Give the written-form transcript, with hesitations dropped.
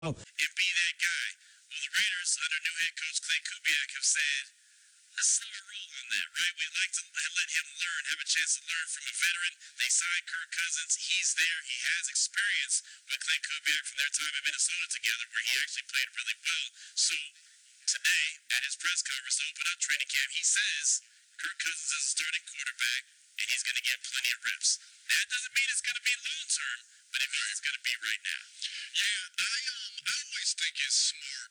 and be that guy. Well, the Raiders, under new head coach Clay Kubiak, have said, let's slow a roll on that, right? We like to let him learn, have a chance to learn from a veteran. They signed Kirk Cousins. He's there. He has experience with Clay Kubiak from their time in Minnesota together, where he actually played really well. So today, at his press conference to open up training camp, he says Kirk Cousins is a starting quarterback, and he's going to get plenty of reps. That doesn't mean it's going to be long term, but it means it's going to be right now. Yeah, I always think it's smart